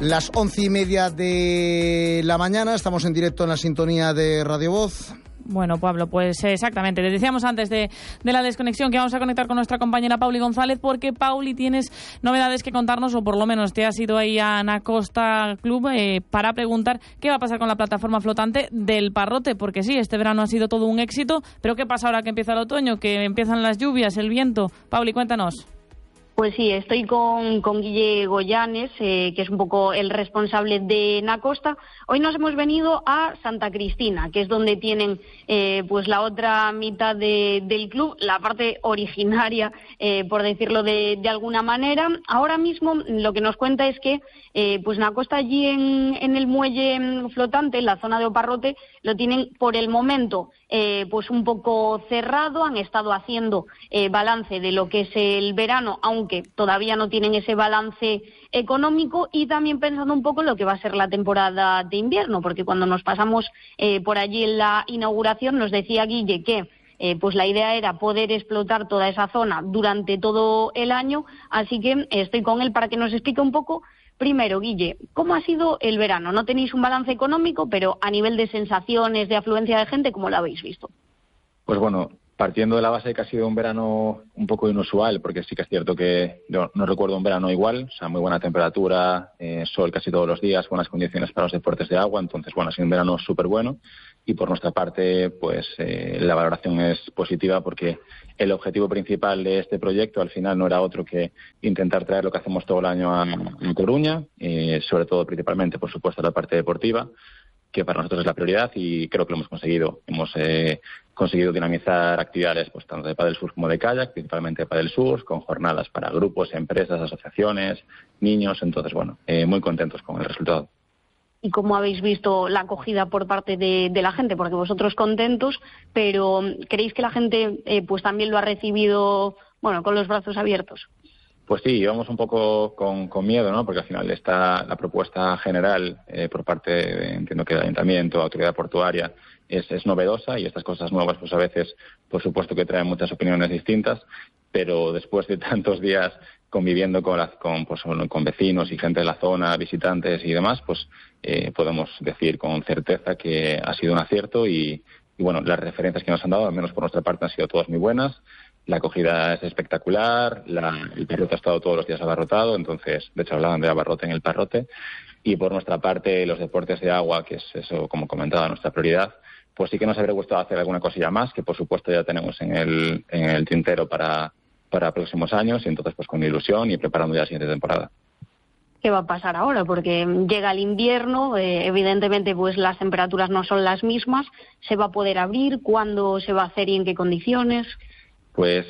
Las 11:30 de la mañana, estamos en directo en la sintonía de Radio Voz. Bueno, Pablo, pues exactamente. Les decíamos antes de la desconexión que vamos a conectar con nuestra compañera Pauli González, porque Pauli, tienes novedades que contarnos, o por lo menos te has ido ahí a Anacosta Club para preguntar qué va a pasar con la plataforma flotante del Parrote, porque sí, este verano ha sido todo un éxito, pero ¿qué pasa ahora que empieza el otoño, que empiezan las lluvias, el viento? Pauli, cuéntanos. Pues sí, estoy con Guille Goyanes, que es un poco el responsable de Anacosta. Hoy nos hemos venido a Santa Cristina, que es donde tienen pues la otra mitad del club, la parte originaria, por decirlo de alguna manera. Ahora mismo lo que nos cuenta es que pues Anacosta allí en el muelle flotante, en la zona de Oparrote, lo tienen por el momento pues un poco cerrado. Han estado haciendo balance de lo que es el verano, aunque todavía no tienen ese balance económico, y también pensando un poco en lo que va a ser la temporada de invierno, porque cuando nos pasamos por allí en la inauguración nos decía Guille que pues la idea era poder explotar toda esa zona durante todo el año, así que estoy con él para que nos explique un poco. Primero, Guille, ¿cómo ha sido el verano? No tenéis un balance económico, pero a nivel de sensaciones, de afluencia de gente, ¿cómo lo habéis visto? Pues bueno, partiendo de la base de que ha sido un verano un poco inusual, porque sí que es cierto que yo no recuerdo un verano igual, o sea, muy buena temperatura, sol casi todos los días, buenas condiciones para los deportes de agua, entonces, bueno, ha sido un verano súper bueno, y por nuestra parte, pues la valoración es positiva, porque el objetivo principal de este proyecto al final no era otro que intentar traer lo que hacemos todo el año a Coruña, sobre todo principalmente, por supuesto, la parte deportiva, que para nosotros es la prioridad, y creo que lo hemos conseguido. Hemos conseguido dinamizar actividades pues tanto de pádel surf como de kayak, principalmente de pádel surf, con jornadas para grupos, empresas, asociaciones, niños. Entonces, bueno, muy contentos con el resultado. ¿Y cómo habéis visto la acogida por parte de la gente? Porque vosotros contentos, pero ¿creéis que la gente pues también lo ha recibido, bueno, con los brazos abiertos? Pues sí, íbamos un poco con miedo, ¿no? Porque al final está la propuesta general por parte, entiendo que del Ayuntamiento, Autoridad Portuaria, es novedosa, y estas cosas nuevas pues a veces, por supuesto que traen muchas opiniones distintas, pero después de tantos días conviviendo con vecinos y gente de la zona, visitantes y demás, pues podemos decir con certeza que ha sido un acierto, y bueno, las referencias que nos han dado, al menos por nuestra parte, han sido todas muy buenas. La acogida es espectacular, el Parrote ha estado todos los días abarrotado, entonces, de hecho, hablaban de abarrote en el Parrote. Y por nuestra parte, los deportes de agua, que es eso, como comentaba, nuestra prioridad, pues sí que nos habría gustado hacer alguna cosilla más, que por supuesto ya tenemos en el tintero para próximos años, y entonces pues con ilusión y preparando ya la siguiente temporada. ¿Qué va a pasar ahora? Porque llega el invierno, evidentemente pues las temperaturas no son las mismas. ¿Se va a poder abrir? ¿Cuándo se va a hacer y en qué condiciones? Pues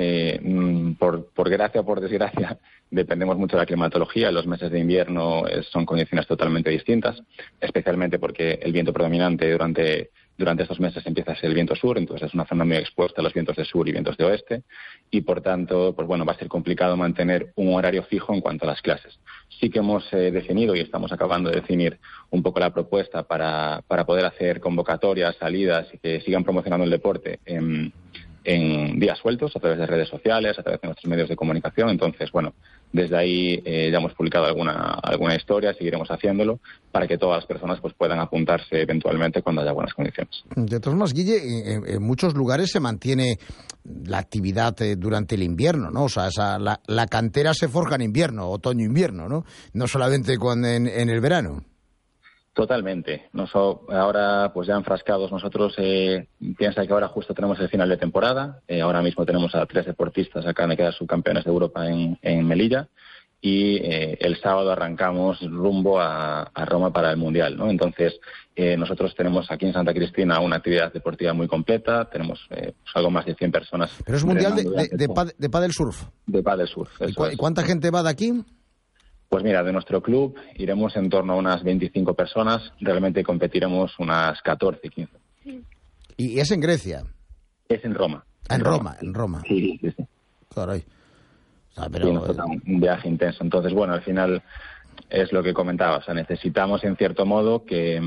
por gracia o por desgracia dependemos mucho de la climatología. Los meses de invierno son condiciones totalmente distintas, especialmente porque el viento predominante durante estos meses empieza a ser el viento sur, entonces es una zona muy expuesta a los vientos de sur y vientos de oeste, y por tanto pues bueno, va a ser complicado mantener un horario fijo en cuanto a las clases. Sí que hemos definido, y estamos acabando de definir un poco la propuesta para poder hacer convocatorias, salidas, y que sigan promocionando el deporte en días sueltos, a través de redes sociales, a través de nuestros medios de comunicación. Entonces, bueno, desde ahí ya hemos publicado alguna historia, seguiremos haciéndolo para que todas las personas pues puedan apuntarse eventualmente cuando haya buenas condiciones. De todas formas, Guille, en muchos lugares se mantiene la actividad durante el invierno, ¿no? O sea, la cantera se forja en invierno, otoño-invierno, ¿no? No solamente en el verano. Totalmente. Ahora, pues ya enfrascados nosotros, piensa que ahora justo tenemos el final de temporada. Ahora mismo tenemos a 3 deportistas acá de quedar subcampeones de Europa en Melilla, y el sábado arrancamos rumbo a Roma para el Mundial, ¿no? Entonces, nosotros tenemos aquí en Santa Cristina una actividad deportiva muy completa. Tenemos pues algo más de 100 personas. ¿Pero es Mundial de pádel surf? De pádel surf. ¿Y cuánta gente va de aquí? Pues mira, de nuestro club iremos en torno a unas 25 personas, realmente competiremos unas 14, 15. ¿Y es en Grecia? Es en Roma. En Roma. Sí. Caray. O sea, pero... Sí, un viaje intenso. Entonces, bueno, al final es lo que comentaba. O sea, necesitamos, en cierto modo,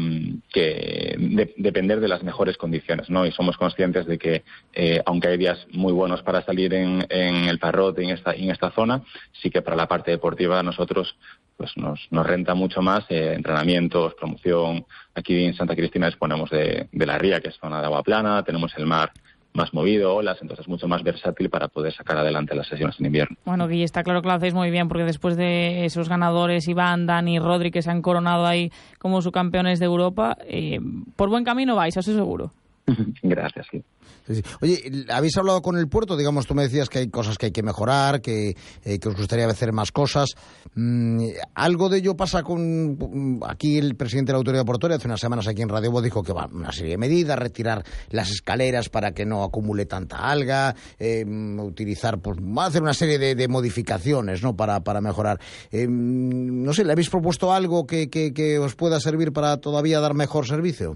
depender de las mejores condiciones, ¿no? Y somos conscientes de que, aunque hay días muy buenos para salir en el Parrot y en esta zona, sí que para la parte deportiva a nosotros pues nos renta mucho más entrenamientos, promoción. Aquí en Santa Cristina disponemos de la ría, que es zona de agua plana, tenemos el mar más movido, olas, entonces mucho más versátil para poder sacar adelante las sesiones en invierno. Bueno, Guille, está claro que lo hacéis muy bien, porque después de esos ganadores, Iván, Dani, Rodri, que se han coronado ahí como subcampeones de Europa, por buen camino vais, eso seguro. Gracias, sí. Sí. Oye, ¿habéis hablado con el puerto? Digamos, tú me decías que hay cosas que hay que mejorar, que os gustaría hacer más cosas. ¿Algo de ello pasa con... Aquí el presidente de la Autoridad Portuaria hace unas semanas aquí en Radio Voz dijo que va una serie de medidas, retirar las escaleras para que no acumule tanta alga, utilizar, pues va a hacer una serie de modificaciones, ¿no? Para mejorar. No sé, ¿le habéis propuesto algo que os pueda servir para todavía dar mejor servicio?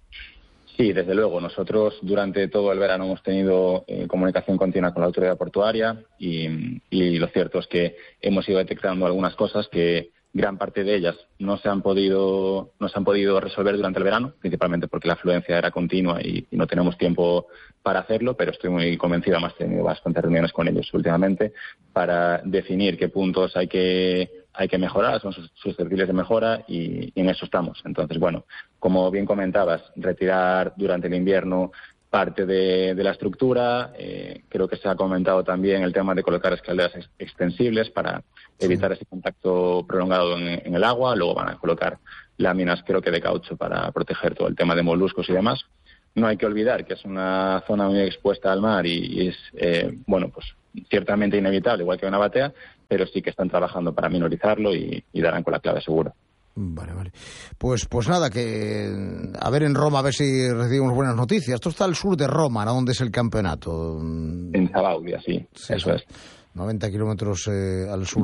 Sí, desde luego. Nosotros durante todo el verano hemos tenido comunicación continua con la Autoridad Portuaria y lo cierto es que hemos ido detectando algunas cosas que gran parte de ellas no se han podido resolver durante el verano, principalmente porque la afluencia era continua y no tenemos tiempo para hacerlo, pero estoy muy convencido, además he tenido bastantes reuniones con ellos últimamente, para definir qué puntos hay que mejorar, son susceptibles de mejora y en eso estamos. Entonces, bueno, como bien comentabas, retirar durante el invierno parte de la estructura. Creo que se ha comentado también el tema de colocar escaleras extensibles para evitar ese contacto prolongado en el agua. Luego van a colocar láminas, creo que de caucho, para proteger todo el tema de moluscos y demás. No hay que olvidar que es una zona muy expuesta al mar y es, pues ciertamente inevitable, igual que una batea, pero sí que están trabajando para minorizarlo y darán con la clave segura. Vale. Pues nada, que a ver en Roma, a ver si recibimos buenas noticias. Esto está al sur de Roma, ¿no? ¿Dónde es el campeonato? En Sabaudia, sí, eso es. 90 kilómetros al sur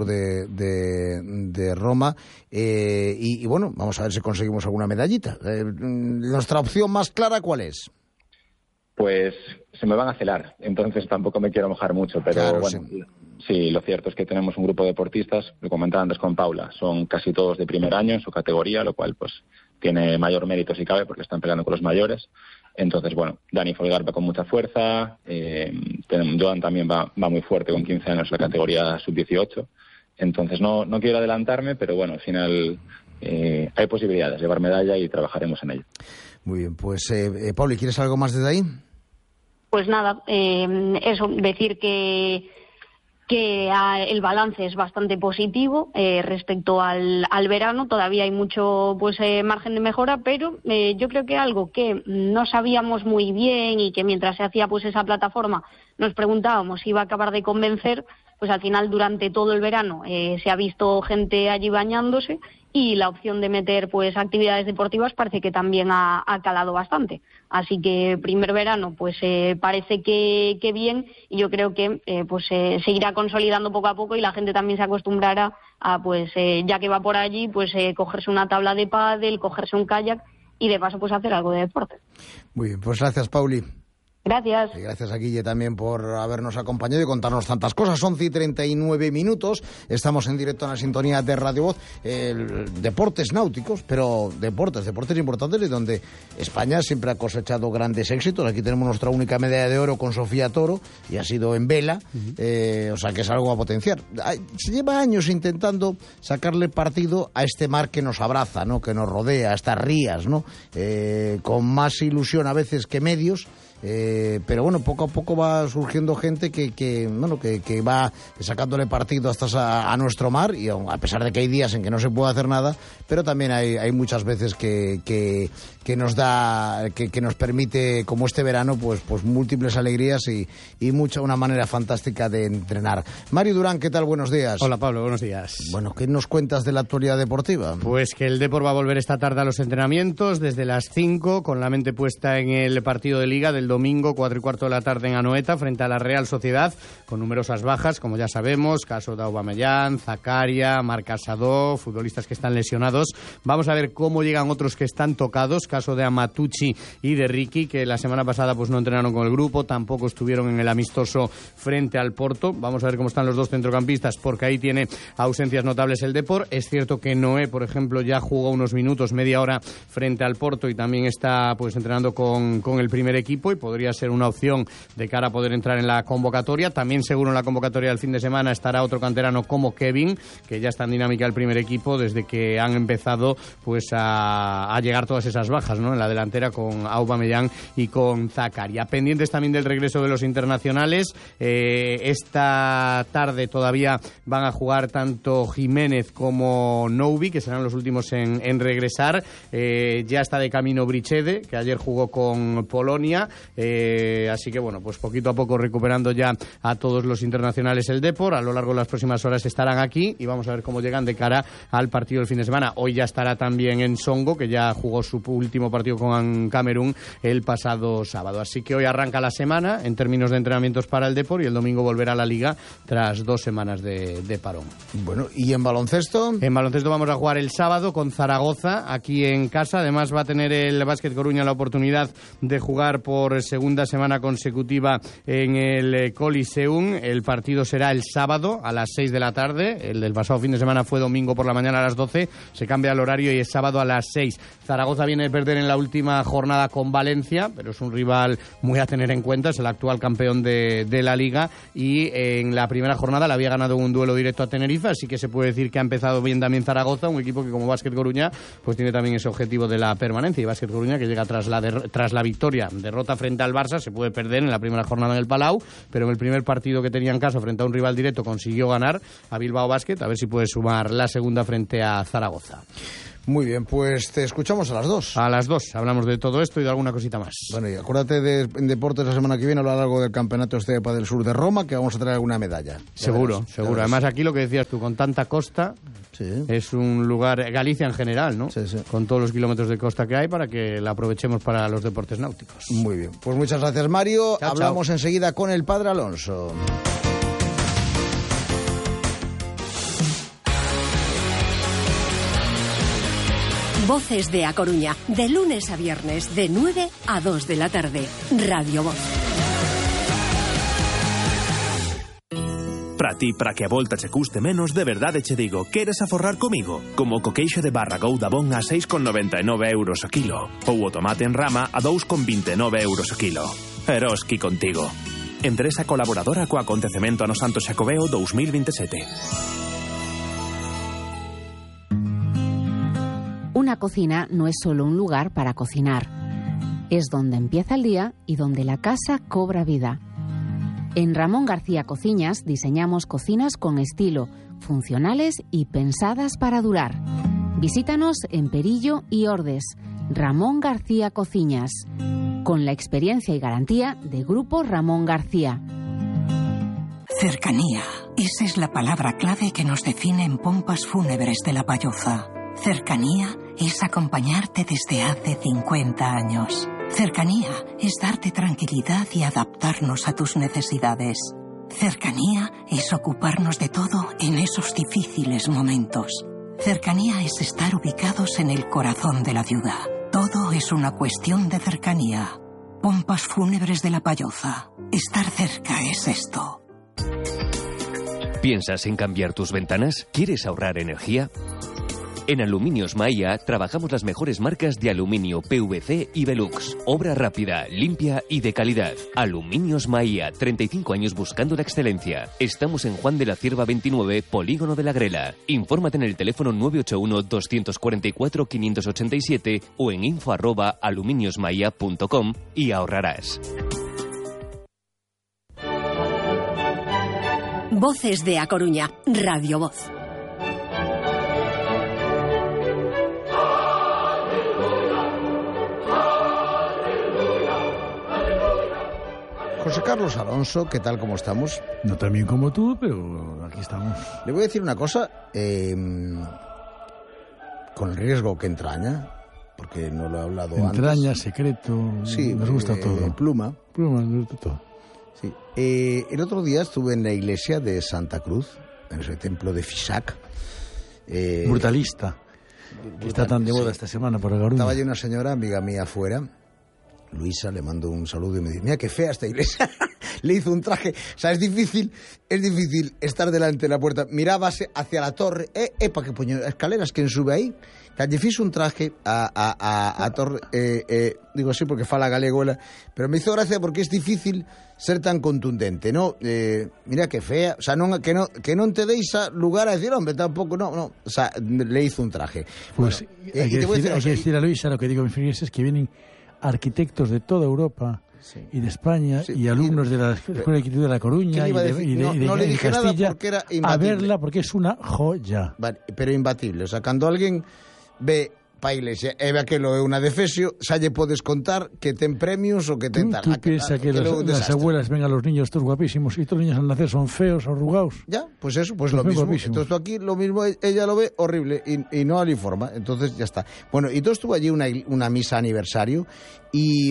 de Roma. Y bueno, vamos a ver si conseguimos alguna medallita. ¿Nuestra opción más clara cuál es? Pues se me van a celar, entonces tampoco me quiero mojar mucho, pero claro, bueno, sí, lo cierto es que tenemos un grupo de deportistas, lo comentaba antes con Paula, son casi todos de primer año en su categoría, lo cual pues tiene mayor mérito si cabe porque están peleando con los mayores. Entonces, bueno, Dani Folgar va con mucha fuerza, Joan también va muy fuerte con 15 años en la categoría sub-18. Entonces no quiero adelantarme, pero bueno, al final hay posibilidades de llevar medalla y trabajaremos en ello. Muy bien, pues Pauli, ¿quieres algo más desde ahí? Pues nada, eso, decir que el balance es bastante positivo respecto al verano. Todavía hay mucho margen de mejora, pero yo creo que algo que no sabíamos muy bien y que mientras se hacía esa plataforma nos preguntábamos si iba a acabar de convencer, pues al final durante todo el verano se ha visto gente allí bañándose y la opción de meter actividades deportivas parece que también ha calado bastante. Así que primer verano parece que bien, y yo creo que se irá consolidando poco a poco y la gente también se acostumbrará a ya que va por allí cogerse una tabla de pádel, cogerse un kayak y de paso hacer algo de deporte. Muy bien, pues gracias, Pauli. Gracias. Y gracias a Guille también por habernos acompañado y contarnos tantas cosas. 11:39. Estamos en directo en la sintonía de Radio Voz. Deportes náuticos, pero deportes importantes y donde España siempre ha cosechado grandes éxitos. Aquí tenemos nuestra única medalla de oro con Sofía Toro y ha sido en vela. O sea que es algo a potenciar. Se lleva años intentando sacarle partido a este mar que nos abraza, ¿no? Que nos rodea, a estas rías, ¿no? Con más ilusión a veces que medios. Pero bueno, poco a poco va surgiendo gente que va sacándole partido hasta a nuestro mar, y a pesar de que hay días en que no se puede hacer nada, pero también hay muchas veces que nos da, que nos permite, como este verano, pues múltiples alegrías y una manera fantástica de entrenar. Mario Durán, ¿qué tal? Buenos días. Hola Pablo, buenos días. Bueno, ¿qué nos cuentas de la actualidad deportiva? Pues que el Depor va a volver esta tarde a los entrenamientos desde las 5, con la mente puesta en el partido de Liga del domingo, 4:15 de la tarde en Anoeta, frente a la Real Sociedad, con numerosas bajas, como ya sabemos, caso de Aubameyang, Zakaria, Marc Asado, futbolistas que están lesionados. Vamos a ver cómo llegan otros que están tocados, caso de Amatucci y de Ricky, que la semana pasada pues no entrenaron con el grupo, tampoco estuvieron en el amistoso frente al Porto. Vamos a ver cómo están los dos centrocampistas, porque ahí tiene ausencias notables el Depor. Es cierto que Noé, por ejemplo, ya jugó unos minutos, media hora frente al Porto, y también está pues entrenando con el primer equipo, y podría ser una opción de cara a poder entrar en la convocatoria. También seguro en la convocatoria del fin de semana estará otro canterano como Kevin, que ya está en dinámica el primer equipo desde que han empezado pues a llegar todas esas bajas, ¿no?, en la delantera, con Aubameyang y con Zakaria. Pendientes también del regreso de los internacionales. Esta tarde todavía van a jugar tanto Jiménez como Noubi, que serán los últimos en regresar. Ya está de camino Brichede, que ayer jugó con Polonia, así que bueno, pues poquito a poco recuperando ya a todos los internacionales el Depor. A lo largo de las próximas horas estarán aquí y vamos a ver cómo llegan de cara al partido del fin de semana. Hoy ya estará también en Songo, que ya jugó su último partido con Camerún el pasado sábado. Así que hoy arranca la semana en términos de entrenamientos para el Depor, y el domingo volverá a la Liga tras 2 semanas de parón. Bueno, ¿y en baloncesto? En baloncesto vamos a jugar el sábado con Zaragoza, aquí en casa. Además va a tener el Básquet Coruña la oportunidad de jugar por segunda semana consecutiva en el Coliseum. El partido será el sábado a las 6 de la tarde. El del pasado fin de semana fue domingo por la mañana a las 12. Se cambia el horario y es sábado a las 6. Zaragoza viene de perder en la última jornada con Valencia, pero es un rival muy a tener en cuenta. Es el actual campeón de la Liga, y en la primera jornada le había ganado un duelo directo a Tenerife, así que se puede decir que ha empezado bien también Zaragoza, un equipo que como Básquet Coruña pues tiene también ese objetivo de la permanencia. Y Básquet Coruña, que llega tras la victoria, derrota frente al Barça, se puede perder en la primera jornada en el Palau, pero en el primer partido que tenía en casa frente a un rival directo consiguió ganar a Bilbao Basket. A ver si puede sumar la segunda frente a Zaragoza. Muy bien, pues te escuchamos a las 2. A las 2 hablamos de todo esto y de alguna cosita más. Bueno, y acuérdate de deportes la semana que viene a lo largo del Campeonato Estepa del Sur de Roma, que vamos a traer alguna medalla. Seguro. Además, aquí lo que decías tú, con tanta costa, sí, es un lugar, Galicia en general, ¿no? Sí, sí. Con todos los kilómetros de costa que hay, para que la aprovechemos para los deportes náuticos. Muy bien, pues muchas gracias, Mario. Chao, hablamos chao. enseguida con el padre Alonso. Voces de A Coruña, de lunes a viernes, de 9 a 2 de la tarde. Radio Voz. Para ti, para que a volta che custe menos, de verdade che digo, queres aforrar comigo? Como o coqueixo de barra Goudabón a 6,99 euros o kilo, ou o tomate en rama a 2,29 euros o kilo. Eroski contigo. Empresa colaboradora co acontecemento Ano Santo Xacobeo 2027. Una cocina no es solo un lugar para cocinar. Es donde empieza el día y donde la casa cobra vida. En Ramón García Cociñas diseñamos cocinas con estilo, funcionales y pensadas para durar. Visítanos en Perillo y Ordes. Ramón García Cociñas. Con la experiencia y garantía de Grupo Ramón García. Cercanía. Esa es la palabra clave que nos define en Pompas Fúnebres de La Payoza. Cercanía es acompañarte desde hace 50 años. Cercanía es darte tranquilidad y adaptarnos a tus necesidades. Cercanía es ocuparnos de todo en esos difíciles momentos. Cercanía es estar ubicados en el corazón de la ciudad. Todo es una cuestión de cercanía. Pompas Fúnebres de La Payoza. Estar cerca es esto. ¿Piensas en cambiar tus ventanas? ¿Quieres ahorrar energía? En Aluminios Maia trabajamos las mejores marcas de aluminio, PVC y Velux. Obra rápida, limpia y de calidad. Aluminios Maia, 35 años buscando la excelencia. Estamos en Juan de la Cierva 29, Polígono de la Grela. Infórmate en el teléfono 981-244-587 o en info@aluminiosmaia.com y ahorrarás. Voces de A Coruña, Radio Voz. José Carlos Alonso, ¿qué tal? ¿Cómo estamos? No tan bien como tú, pero aquí estamos. Le voy a decir una cosa, con el riesgo que entraña, porque no lo he hablado antes. Entraña, secreto, sí, nos gusta todo. Pluma. Plumas, de todo. Sí. El otro día estuve en la iglesia de Santa Cruz, en ese templo de Fisac. Brutalista. Que está tan de moda esta semana por el Coruña. Estaba allí una señora, amiga mía, afuera. Luisa, le mando un saludo y me dice, mira qué fea esta iglesia. Le hizo un traje. O sea, es difícil estar delante de la puerta. Miraba hacia la torre. Para que poño escaleras, ¿quién sube ahí? Calle fizo un traje a torre. Digo así porque fala galegola. Pero me hizo gracia porque es difícil ser tan contundente, ¿no? Mira qué fea. O sea, que no te deis lugar a decir, hombre, tampoco, no. O sea, le hizo un traje. Pues bueno, hay que decir a Luisa, lo que digo en Figueres es que vienen arquitectos de toda Europa y de España y alumnos de la Escuela de Arquitectura de La Coruña y de Castilla a verla porque es una joya. Vale, pero imbatible. O sea, cuando alguien ve pa iglesia e ve aquilo é unha defesio, xa lle podes contar que ten premios ou que ten tal. Tú piensas que las abuelas ven a los niños todos guapísimos y todos los niños al nacer son feos, arrugados. Ya, pues eso, pues lo mismo. Guapísimos. Entonces aquí lo mismo, ella lo ve horrible y no le informa, entonces ya está. Bueno, y entonces estuvo allí una misa aniversario y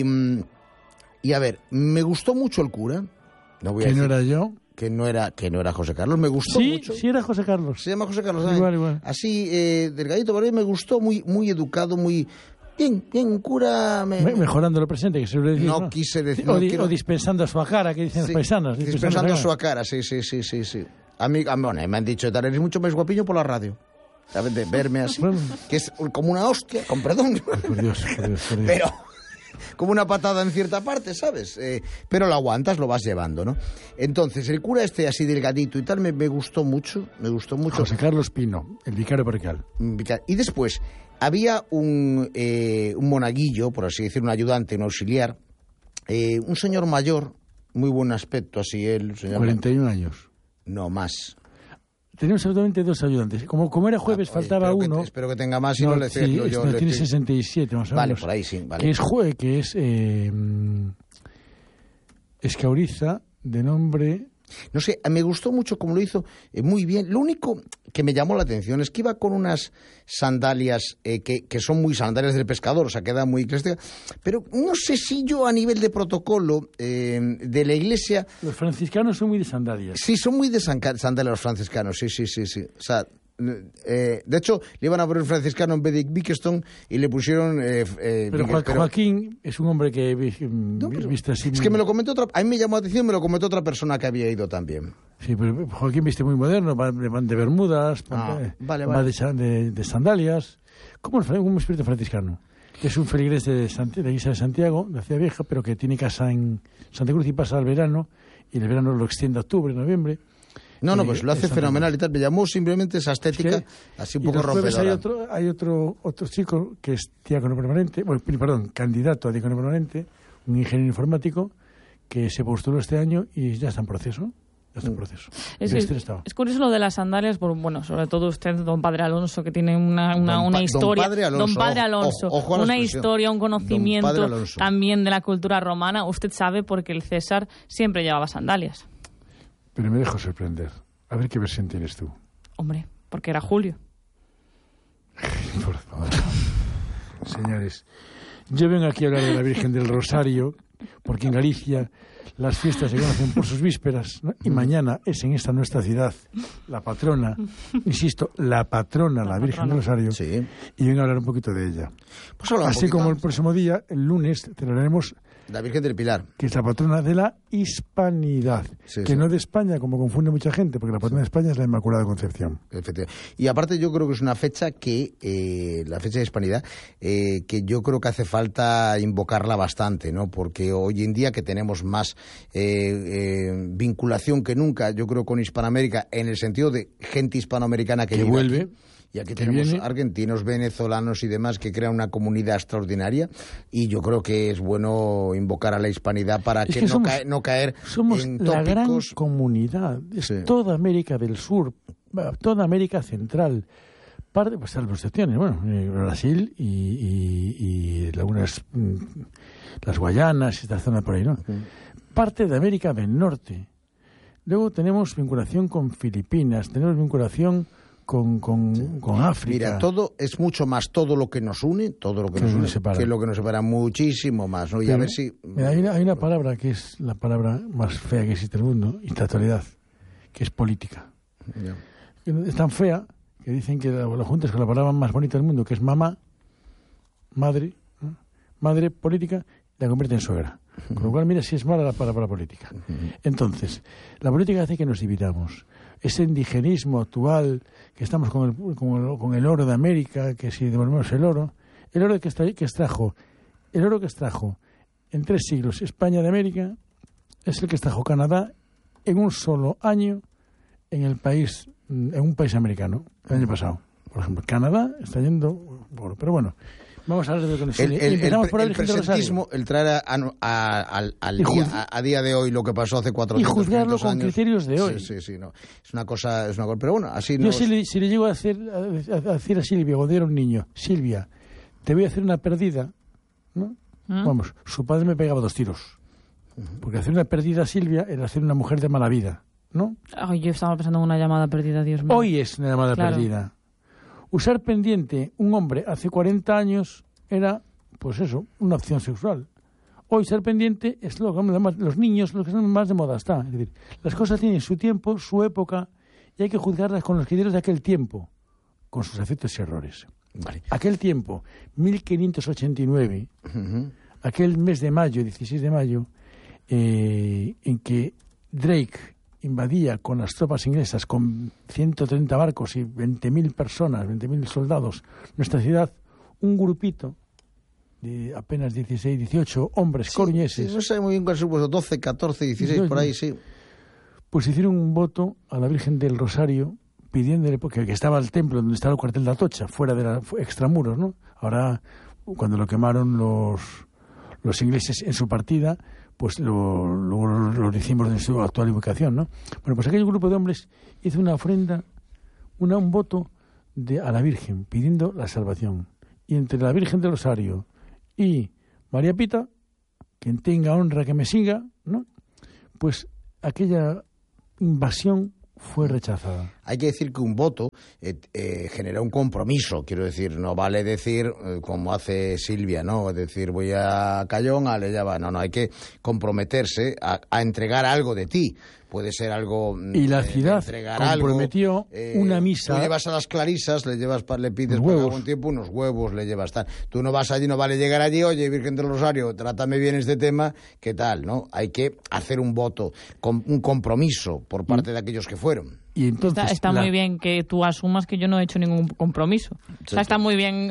a ver, me gustó mucho el cura. No voy a decir, no era yo. Que no era José Carlos, me gustó mucho. Sí, era José Carlos. Se llama José Carlos. Igual. Así, delgadito, pero me gustó, muy educado, muy... Bien, un cura... Mejorando lo presente, que se suele decir, no quise decir... O dispensando a su cara, que dicen las paisanas. Dispensando a su cara, sí. A mí, bueno, me han dicho, eres mucho más guapillo por la radio. ¿Sabes? De verme así, que es como una hostia, con perdón. Por Dios. Pero... como una patada en cierta parte, ¿sabes? Pero lo aguantas, lo vas llevando, ¿no? Entonces, el cura así delgadito y tal, me gustó mucho. José Carlos Pino, el vicario parroquial. Y después, había un monaguillo, por así decir, un ayudante, un auxiliar, un señor mayor, muy buen aspecto, así él... 41 años. No, más. Tenemos absolutamente 2 ayudantes. Como era jueves, faltaba uno. Espero que tenga más y no le decirlo yo. Tiene 67, más o menos. Vale, por ahí sí. Vale. Que es Escauriza, de nombre... No sé, me gustó mucho como lo hizo, muy bien. Lo único que me llamó la atención es que iba con unas sandalias que son muy sandalias del pescador, o sea, queda muy eclesiástica. Pero no sé si yo a nivel de protocolo de la iglesia... Los franciscanos son muy de sandalias. Sí, son muy de sandalias los franciscanos, sí. O sea... de hecho, le iban a poner franciscano en vez de Bickerstone y le pusieron... pero Joaquín es un hombre que viste así... Es que me lo comentó a mí me llamó la atención, me lo comentó otra persona que había ido también. Sí, pero Joaquín viste muy moderno, va de bermudas, va de sandalias, como un espíritu franciscano, que es un feligrés de la iglesia de Santiago, de la ciudad vieja, pero que tiene casa en Santa Cruz y pasa al verano, y el verano lo extiende a octubre, noviembre. No, pues lo hace fenomenal y tal. Me llamó simplemente esa estética así un poco rompedora. Hay otro chico que es diácono permanente, candidato a diácono permanente, un ingeniero informático que se postuló este año y ya está en proceso. Es curioso lo de las sandalias, sobre todo usted, don Padre Alonso, que tiene una historia. Don Padre Alonso, una historia, un conocimiento también de la cultura romana. Usted sabe porque el César siempre llevaba sandalias. Pero me dejo sorprender. A ver qué versión tienes tú. Hombre, porque era Julio. Por favor. Señores, yo vengo aquí a hablar de la Virgen del Rosario, porque en Galicia las fiestas se conocen por sus vísperas, ¿no? Y mañana es en esta nuestra ciudad la patrona, insisto, la Virgen del Rosario, sí. Y vengo a hablar un poquito de ella. Pues así como el próximo día, el lunes, celebraremos la Virgen del Pilar, que es la patrona de la hispanidad, no de España, como confunde mucha gente, porque la patrona de España es la Inmaculada Concepción. Efectivamente. Y aparte yo creo que es una fecha la fecha de hispanidad, que yo creo que hace falta invocarla bastante, ¿no? Porque hoy en día que tenemos más vinculación que nunca, yo creo, con Hispanoamérica, en el sentido de gente hispanoamericana que vuelve aquí. Y aquí tenemos argentinos, venezolanos y demás que crean una comunidad extraordinaria, y yo creo que es bueno invocar a la hispanidad para que no caer en tópicos. La gran comunidad, toda América del Sur, toda América Central, salvo excepciones, Brasil y las Guayanas, esta zona por ahí, ¿no? Parte de América del Norte. Luego tenemos vinculación con Filipinas, tenemos vinculación con África. Mira, todo es mucho más todo lo que nos une, que lo que nos separa, muchísimo más, ¿no? Y a ver si... Mira, hay una palabra que es la palabra más fea que existe en el mundo, y en la actualidad, que es política. Ya. Es tan fea que dicen que la juntas con la palabra más bonita del mundo, que es mamá, madre, ¿no? Madre política, la convierte en suegra. Con lo cual, mira si es mala la palabra política. Entonces, la política hace que nos dividamos. Ese indigenismo actual, que estamos con el oro de América, que si devolvemos el oro que extrajo en 3 siglos España de América, es el que extrajo Canadá en un solo año en un país americano, el año pasado. Por ejemplo, Canadá está yendo oro. Pero bueno, vamos a hablar de conexión. El presentismo, el traer a día de hoy lo que pasó hace 400 años. Y juzgarlo con criterios de hoy. Sí, no. Es una cosa, pero bueno, así no. Yo si le llego a decir a Silvia, cuando era un niño, Silvia, te voy a hacer una perdida, ¿no? Vamos, su padre me pegaba 2 tiros. Porque hacer una perdida a Silvia era hacer una mujer de mala vida, ¿no? Ay, yo estaba pensando en una llamada perdida, Dios mío. Hoy es una llamada perdida. Usar pendiente un hombre hace 40 años era, pues eso, una opción sexual. Hoy ser pendiente es lo que los niños, lo que son más de moda está. Es decir, las cosas tienen su tiempo, su época, y hay que juzgarlas con los criterios de aquel tiempo, con sus efectos y errores. Vale. Aquel tiempo, 1589, aquel mes de mayo, 16 de mayo, en que Drake invadía con las tropas inglesas, con 130 barcos y 20.000 personas, 20.000 soldados, nuestra ciudad, un grupito de apenas 16, 18 hombres coruñeses. Sí, no sé muy bien cuál supuesto, 12, 14, 16, 18, por ahí, sí. Pues hicieron un voto a la Virgen del Rosario, pidiéndole, porque estaba el templo donde estaba el cuartel de Atocha, fuera de los extramuros, ¿no? Ahora, cuando lo quemaron los ingleses en su partida, pues lo hicimos en su actual ubicación, ¿no? Bueno, pues aquel grupo de hombres hizo una ofrenda, un voto a la Virgen, pidiendo la salvación. Y entre la Virgen del Rosario y María Pita, quien tenga honra que me siga, ¿no? Pues aquella invasión fue rechazada. Hay que decir que un voto genera un compromiso, quiero decir, no vale decir como hace Silvia, ¿no? Es decir, voy a Cayón, ya va. No, hay que comprometerse a entregar algo de ti. Puede ser algo... Y la ciudad comprometió una misa... Tú llevas a las clarisas, le pides por algún tiempo unos huevos, le llevas tal. Tú no vas allí, no vale llegar allí, oye, Virgen del Rosario, trátame bien este tema, ¿qué tal, no? Hay que hacer un voto, un compromiso por parte de aquellos que fueron. Y entonces, está muy bien que tú asumas que yo no he hecho ningún compromiso. O sea, está muy bien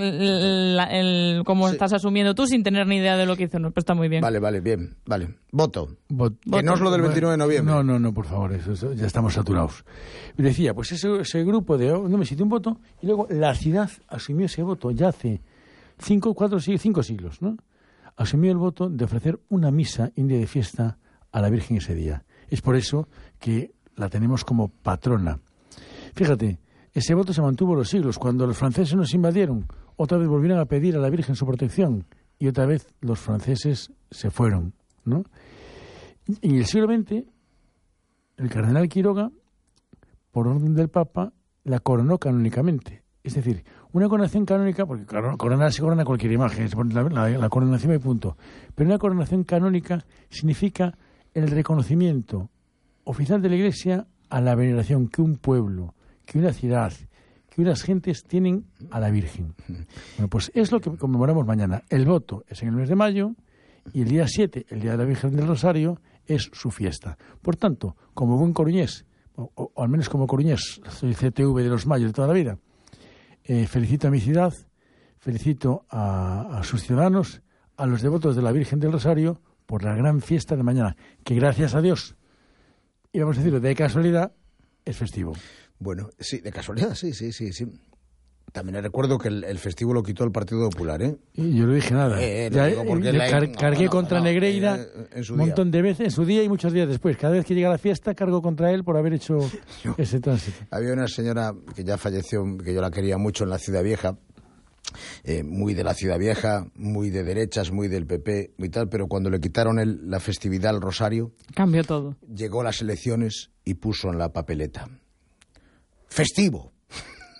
cómo estás asumiendo tú sin tener ni idea de lo que hizo. No, pero está muy bien. Vale, bien. Vale. Voto. Que no es lo del 29 de noviembre. No, por favor, eso ya estamos saturados. Y decía, pues ese grupo no me siente un voto, y luego la ciudad asumió ese voto ya hace 5 siglos, ¿no? Asumió el voto de ofrecer una misa en día de fiesta a la Virgen ese día. Es por eso que la tenemos como patrona. Fíjate, ese voto se mantuvo los siglos. Cuando los franceses nos invadieron, otra vez volvieron a pedir a la Virgen su protección, y otra vez los franceses se fueron, ¿no? En el siglo XX, el cardenal Quiroga, por orden del Papa, la coronó canónicamente. Es decir, una coronación canónica, porque coronar se corona cualquier imagen, la coronación y punto. Pero una coronación canónica significa el reconocimiento oficial de la Iglesia a la veneración que un pueblo, que una ciudad, que unas gentes tienen a la Virgen. Bueno, pues es lo que conmemoramos mañana. El voto es en el mes de mayo y el día 7, el Día de la Virgen del Rosario, es su fiesta. Por tanto, como buen coruñés, o al menos como coruñés, soy CTV de los mayos de toda la vida, felicito a mi ciudad, felicito a sus ciudadanos, a los devotos de la Virgen del Rosario, por la gran fiesta de mañana, que gracias a Dios, y vamos a decirlo, de casualidad, es festivo. Bueno, sí, de casualidad, sí. También recuerdo que el festivo lo quitó el Partido Popular, ¿eh? Y yo no dije nada. Cargué contra Negreira un montón de veces, en su día y muchos días después. Cada vez que llega la fiesta, cargo contra él por haber hecho ese tránsito. Había una señora que ya falleció, que yo la quería mucho en la Ciudad Vieja, muy de la Ciudad Vieja, muy de derechas, muy del PP, muy tal, pero cuando le quitaron la festividad al Rosario... Cambió todo. Llegó a las elecciones y puso en la papeleta: festivo.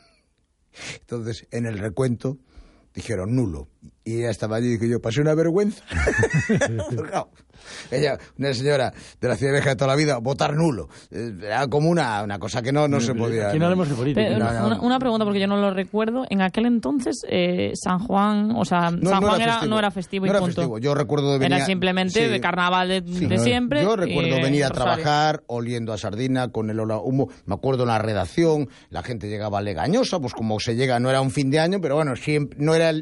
Entonces, en el recuento, dijeron nulo. Y ella estaba allí y dije yo, pasé una vergüenza. Ella, una señora de la Ciudad Vieja de toda la vida, votar nulo. Era como una cosa que no se podía... Aquí no hablemos de política. Una pregunta, porque yo no lo recuerdo. En aquel entonces, San Juan, o sea, San Juan no era festivo y no era punto. Festivo. Yo recuerdo de venir... Era simplemente de carnaval de siempre. Yo recuerdo venir a Rosario. trabajar oliendo a sardina con el olor a humo. Me acuerdo en la redacción, la gente llegaba legañosa, pues como se llega, no era un fin de año, pero bueno, siempre no era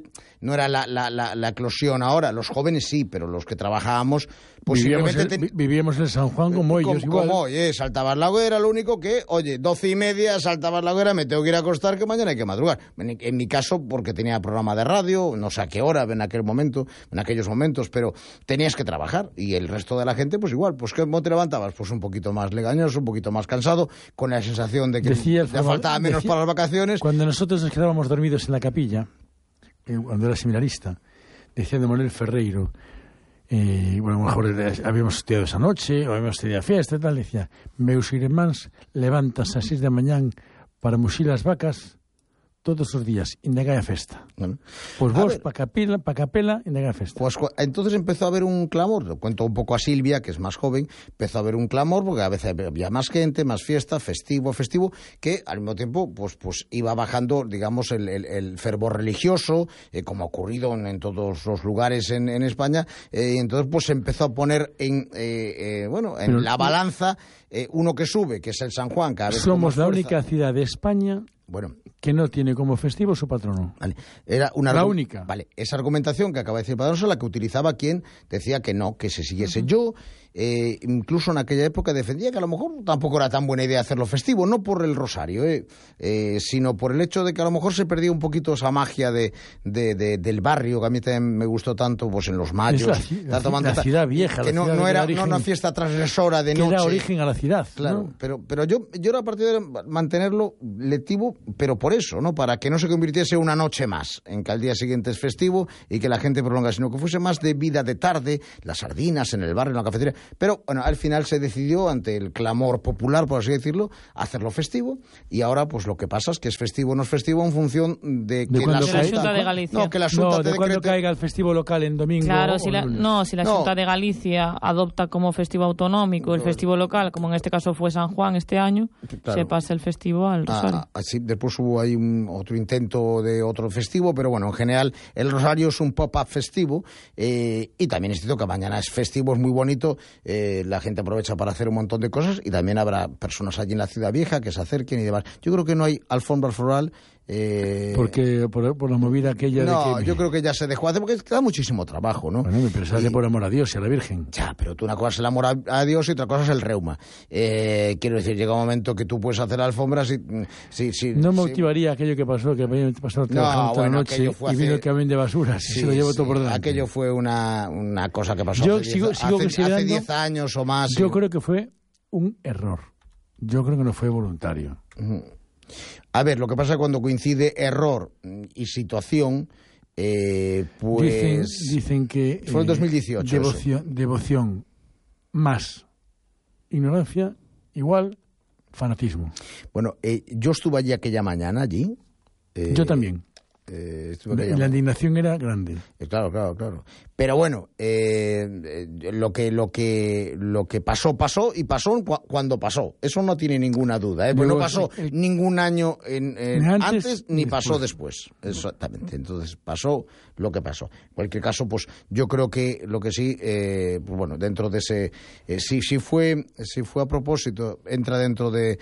la eclosión ahora. Los jóvenes sí, pero los que trabajábamos... Pues vivíamos en San Juan como ellos. Como hoy, saltabas la hoguera, lo único que, 12:30, saltabas la hoguera, me tengo que ir a acostar, que mañana hay que madrugar. En mi caso, porque tenía programa de radio, no sé a qué hora en aquellos momentos, pero tenías que trabajar. Y el resto de la gente, pues igual, pues ¿cómo te levantabas? Pues un poquito más legañoso, un poquito más cansado, con la sensación de que te faltaba menos para las vacaciones. Cuando nosotros nos quedábamos dormidos en la capilla, cuando era seminarista, decía de Manuel Ferreiro, bueno, a lo mejor habíamos estudiado esa noche, o habíamos tenido fiesta y tal, decía, meus irmáns levantas a 6 da mañán para muxir as vacas todos os días, indagai a festa. Bueno, pues vos, pa capela, indagai a festa. Pues entonces empezó a haber un clamor, lo cuento un poco a Silvia, que es más joven, empezó a haber un clamor, porque a veces había más gente, más fiesta, festivo, que al mismo tiempo pues iba bajando, digamos, el fervor religioso, como ha ocurrido en todos los lugares en España, y entonces pues se empezó a poner en la balanza uno que sube, que es el San Juan, cada vez somos la única ciudad de España que no tiene como festivo su patrono. Vale. Era la única. Vale, esa argumentación que acaba de decir Padroso, la que utilizaba quien decía que no, que se siguiese. Yo, incluso en aquella época, defendía que a lo mejor tampoco era tan buena idea hacerlo festivo, no por el rosario, sino por el hecho de que a lo mejor se perdía un poquito esa magia del barrio, que a mí también me gustó tanto, pues en los mayos. La ciudad vieja. Que no era una fiesta transgresora de noche. Que da origen a la ciudad. Claro, ¿no? pero yo era partidario de mantenerlo lectivo, pero por eso, ¿no? Para que no se convirtiese una noche más, en que al día siguiente es festivo y que la gente prolonga, sino que fuese más de vida de tarde, las sardinas en el barrio, en la cafetería. Pero, bueno, al final se decidió, ante el clamor popular, por así decirlo, hacerlo festivo, y ahora, pues lo que pasa es que es festivo o no es festivo en función de que la Junta de Galicia. No, que la Junta de cuando caiga el festivo local en domingo. Claro, si la Junta de Galicia adopta como festivo autonómico el festivo local, como en este caso fue San Juan este año, se pasa el festivo al Rosario. Sí, después hubo ahí otro intento de otro festivo, pero bueno, en general el Rosario es un pop-up festivo, y también es cierto que mañana es festivo, es muy bonito, la gente aprovecha para hacer un montón de cosas, y también habrá personas allí en la Ciudad Vieja que se acerquen y demás. Yo creo que no hay alfombra floral. Porque por la movida aquella no, de que... yo creo que ya se dejó hacer, porque queda muchísimo trabajo, ¿no? Bueno, pero sale por amor a Dios y a la Virgen. Ya, pero tú una cosa es el amor a Dios y otra cosa es el reuma. Quiero decir, llega un momento que tú puedes hacer alfombras y... No motivaría aquello que pasó, que me pasó trabajando toda la noche y vino el camión de basuras y se lo llevó todo por delante. Aquello fue una cosa que pasó hace 10 años o más. Yo creo que fue un error. Yo creo que no fue voluntario. A ver, lo que pasa es que cuando coincide error y situación, pues... Dicen que... Fue en 2018. Devoción más ignorancia igual fanatismo. Bueno, yo estuve allí aquella mañana, allí. Yo también. La indignación era grande. Claro. Pero bueno, lo que pasó y pasó cuando pasó. Eso no tiene ninguna duda, ¿eh? Pues no pasó ningún año antes ni pasó después. Exactamente. Entonces pasó lo que pasó. En cualquier caso, pues yo creo que lo que sí, pues bueno, dentro de ese, si fue a propósito, entra dentro del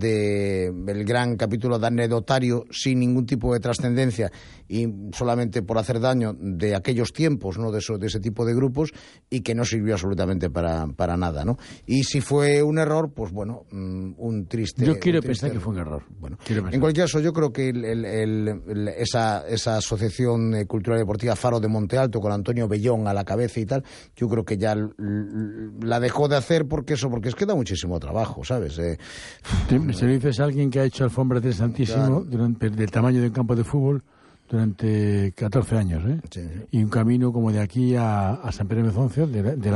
gran capítulo de anecdotario sin ningún tipo de trascendencia y solamente por hacer daño de aquellos tiempos, ¿no? De ese tipo de grupos, y que no sirvió absolutamente para nada, ¿no? Y si fue un error, pues bueno, un triste... Yo quiero pensar que fue un error. Bueno, en cualquier caso, yo creo que esa asociación cultural y deportiva Faro de Monte Alto, con Antonio Bellón a la cabeza y tal, yo creo que ya la dejó de hacer porque es que da muchísimo trabajo, ¿sabes? Se lo dices a alguien que ha hecho alfombras del Santísimo, claro, del tamaño de un campo de fútbol durante 14 años, ¿eh? Sí. Y un camino como de aquí a San Pedro de Bezoncio, de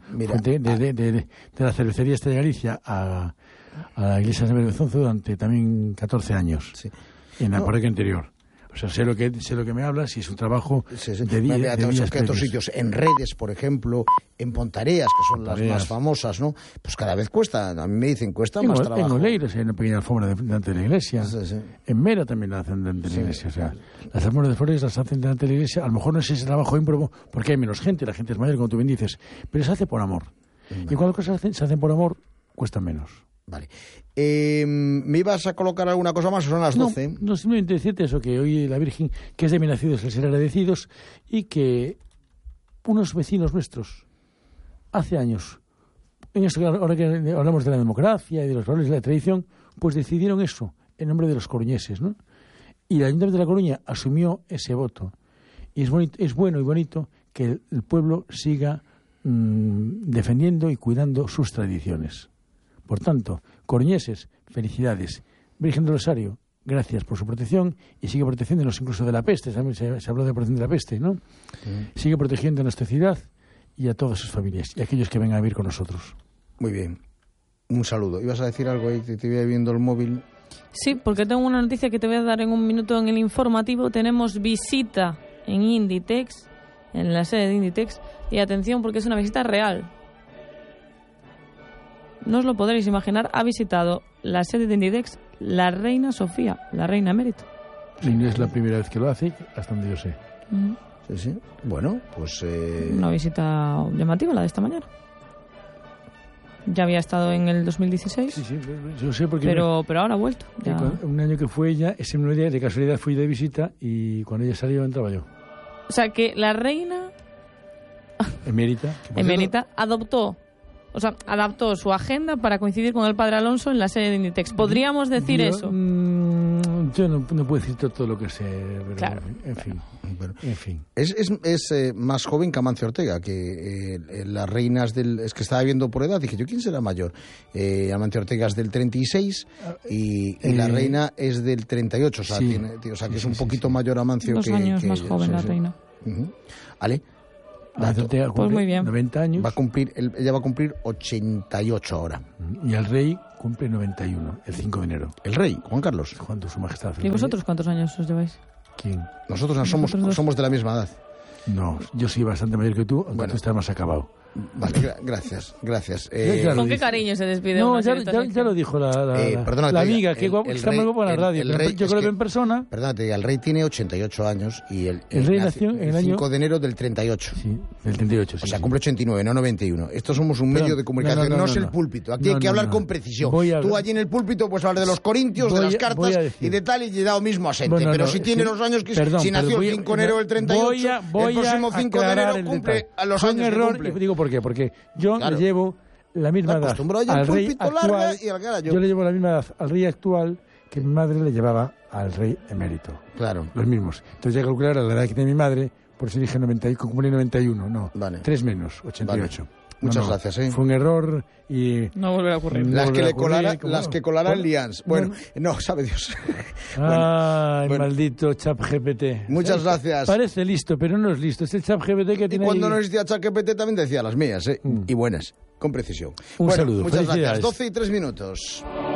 la cervecería Estrella Galicia a la iglesia de San Pedro de Bezoncio durante también 14 años, sí, en la parroquia anterior. O sea, sé lo que me hablas y es un trabajo de días. Que otros sitios, en Redes, por ejemplo, en Pontareas, que son las más famosas, ¿no? Pues cada vez cuesta, a mí me dicen, cuesta más trabajo. En Oleiros hay una pequeña alfombra delante de la iglesia. En Mera también la hacen delante de la iglesia. O sea, las alfombras de flores las hacen delante de la iglesia. A lo mejor no es ese trabajo ímprobo porque hay menos gente, la gente es mayor, como tú bien dices, pero se hace por amor. Y cuando cosas se hacen por amor, cuesta menos. Vale. ¿Me ibas a colocar alguna cosa más? Son las 12. No, simplemente decirte eso, que hoy la Virgen, que es de mi nacidos el ser agradecidos, y que unos vecinos nuestros, hace años, en esto, ahora que hablamos de la democracia y de los valores de la tradición, pues decidieron eso, en nombre de los coruñeses, ¿no? Y el Ayuntamiento de La Coruña asumió ese voto. Y es bueno y bonito que el pueblo siga defendiendo y cuidando sus tradiciones. Por tanto, coruñeses, felicidades. Virgen del Rosario, gracias por su protección y sigue protegiéndonos incluso de la peste. Se habló de protección de la peste, ¿no? Sigue protegiendo a nuestra ciudad y a todas sus familias y a aquellos que vengan a vivir con nosotros. Muy bien. Un saludo. ¿Ibas a decir algo ahí? Te iba viendo el móvil. Sí, porque tengo una noticia que te voy a dar en un minuto en el informativo. Tenemos visita en Inditex, en la sede de Inditex, y atención porque es una visita real. No os lo podréis imaginar, ha visitado la sede de Inditex la reina Sofía, la reina emérita. Sí, no es la primera vez que lo hace, hasta donde yo sé. Sí. Bueno, pues... Una visita llamativa, la de esta mañana. Ya había estado en el 2016. Sí, yo sé porque... Pero ahora ha vuelto. Ya. Un año que fue ella, ese mismo día, de casualidad fui de visita y cuando ella salió entraba yo. O sea, que la reina... Emérita adaptó su agenda para coincidir con el padre Alonso en la sede de Inditex. ¿Podríamos decir eso? Yo no puedo decir todo lo que sé, pero claro. En fin. Es más joven que Amancio Ortega, que las reinas del... Es que estaba viendo por edad, dije yo, ¿quién será mayor? Amancio Ortega es del 36 y la reina es del 38, o sea, que es un poquito mayor Amancio 2 años más joven la reina. ¿Vale? Pues muy bien. 90 años. Ella va a cumplir 88 ahora. Y el rey cumple 91, el 5 de enero. ¿El rey? Juan Carlos. Juan, su majestad. ¿Y vosotros cuántos años os lleváis? ¿Quién? Nosotros somos de la misma edad. No, yo soy bastante mayor que tú, aunque tú estás más acabado. Vale, gracias. ¿Con qué cariño se despide? No, ya lo dijo la amiga, que está muy guapa en la radio. Yo creo que en persona... Perdónate, el rey tiene 88 años y el rey nació en el año 5 de enero del 38. Sí, del 38. O sea, cumple 89, no 91. Estos somos un medio de comunicación, no es el púlpito. Aquí hay que hablar con precisión. Tú allí en el púlpito puedes hablar de los corintios, de las cartas y de tal, y dado mismo asente. Pero si tiene los años que... Si nació el 5 de enero del 38, el próximo 5 de enero cumple a los años que cumple. Digo por qué, porque yo le llevo la misma edad al rey actual. Yo le llevo la misma edad al rey actual que mi madre le llevaba al rey emérito. Claro. Los mismos. Entonces ya calcular la edad que tiene mi madre, por eso dije 90, cumplí 91. No, vale. 3 menos, 88. Vale. Muchas gracias. Fue un error y... No volverá a ocurrir. Las que colará el Lians. Bueno, no, sabe Dios. Ay, maldito ChatGPT. Muchas gracias. Parece listo, pero no es listo. Es el ChatGPT que tiene... Y cuando no existía ChatGPT también decía las mías, Y buenas, con precisión. Un saludo. Muchas gracias. 12 y 3 minutos.